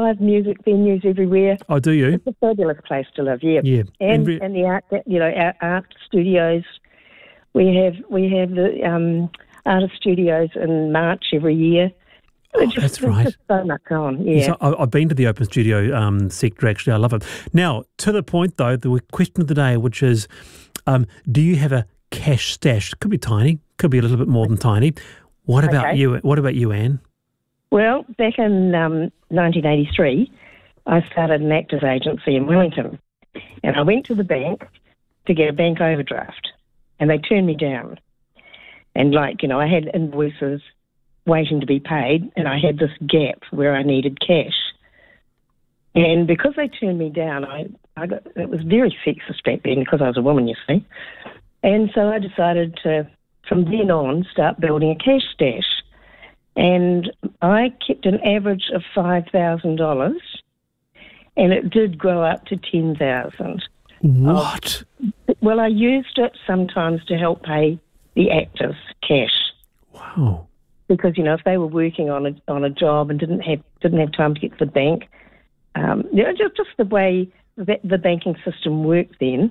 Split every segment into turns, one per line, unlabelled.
live music venues everywhere.
Oh, do you?
It's a fabulous place to live, yeah.
Yeah.
And the art, our art studios. We have the artist studios in March every year.
That's right.
There's just so much on, yeah.
Yes, I've been to the open studio sector, actually. I love it. Now, to the point, though, the question of the day, which is, do you have a cash stash? Could be tiny, could be a little bit more than tiny. What about you? What about you, Anne?
Well, back in 1983, I started an actors agency in Wellington, and I went to the bank to get a bank overdraft, and they turned me down. And I had invoices waiting to be paid, and I had this gap where I needed cash. And because they turned me down, it was very sexist back then because I was a woman, you see. And so I decided to, from then on, start building a cash stash. And I kept an average of $5,000, and it did grow up to $10,000.
What?
Well, I used it sometimes to help pay the actors cash.
Wow.
Because if they were working on a job and didn't have time to get to the bank, just the way the banking system worked then.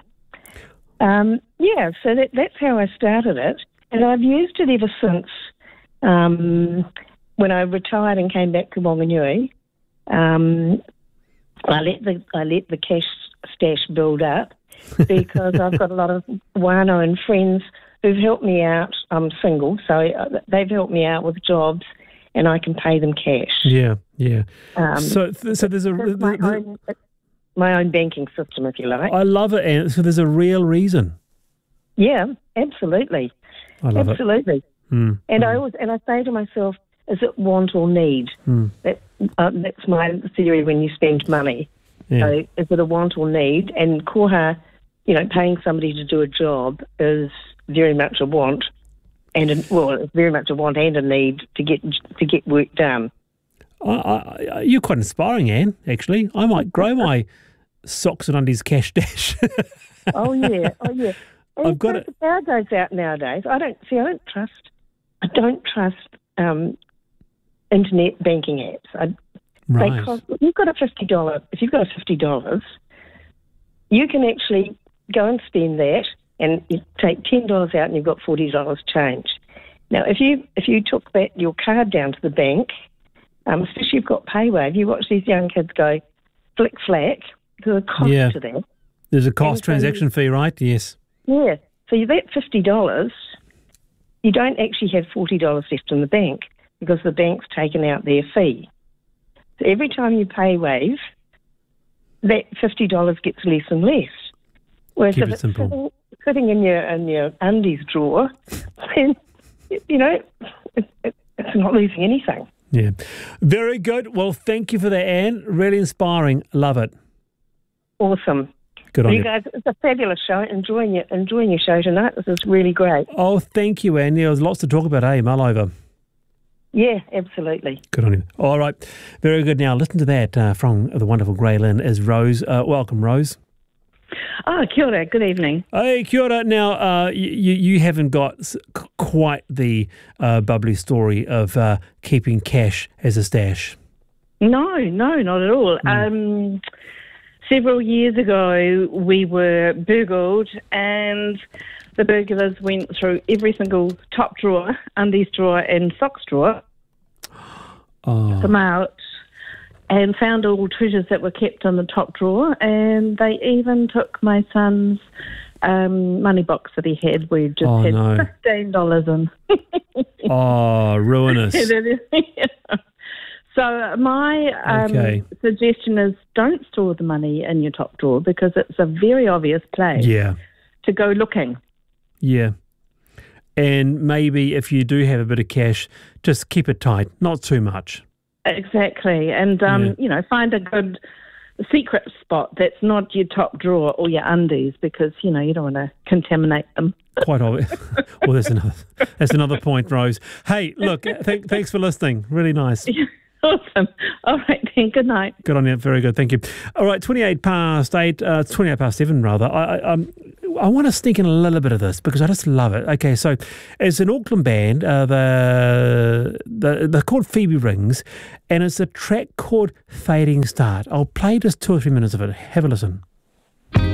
So that's how I started it, and I've used it ever since. When I retired and came back to Whanganui, I let the cash stash build up because I've got a lot of whānau and friends who've helped me out. I'm single, so they've helped me out with jobs, and I can pay them cash.
Yeah. So there's
my own banking system, if you like.
I love it, and so there's a real reason.
Yeah, absolutely.
I love
absolutely.
It.
And I say to myself, is it want or need? That's my theory when you spend money.
Yeah.
So is it a want or need? And koha, paying somebody to do a job is very much a want, it's very much a want and a need to get work done.
You're quite inspiring, Anne, actually. I might grow my socks and undies cash dash.
Oh, yeah. And
I've got it.
The power goes out nowadays. I don't trust internet banking apps.
Right.
If you've got $50, you can actually go and spend that, and you take $10 out, and you've got $40 change. Now, if you took your card down to the bank, especially if you've got PayWave, you watch these young kids go flick flack. There's a cost to that.
There's a cost transaction fee, right? Yes.
Yeah. So that $50, you don't actually have $40 left in the bank because the bank's taken out their fee. So every time you pay Wave, that $50 gets less and less. Whereas if it's sitting in your undies drawer, then it's not losing anything.
Yeah. Very good. Well, thank you for that, Anne. Really inspiring. Love it.
Awesome.
Good on you.
You guys, it's a fabulous show. Enjoying your show tonight. This is really great.
Oh, thank you, Anne. There's lots to talk about, mull over.
Yeah, absolutely.
Good on you. All right. Very good. Now, listen to that from the wonderful Grey Lynn is Rose. Welcome, Rose.
Oh, kia ora. Good evening.
Hey, kia ora. Now, you haven't got quite the bubbly story of keeping cash as a stash.
No, not at all. Several years ago, we were burgled, and the burglars went through every single top drawer, undies drawer, and socks drawer, them out, and found all treasures that were kept in the top drawer, and they even took my son's money box that he had. We just had $15 in.
Oh, ruinous.
So my suggestion is don't store the money in your top drawer because it's a very obvious place to go looking.
Yeah. And maybe if you do have a bit of cash, just keep it tight, not too much.
Exactly. And, find a good secret spot that's not your top drawer or your undies because, you don't want to contaminate them.
Quite obvious. Well, that's another point, Rose. Hey, look, thanks for listening. Really nice.
Awesome. All right, then. Good night.
Good on you. Very good. Thank you. All right, 28 past 7, rather. I want to sneak in a little bit of this because I just love it. Okay, so it's an Auckland band. They're called Phoebe Rings, and it's a track called Fading Start. I'll play just 2 or 3 minutes of it. Have a listen.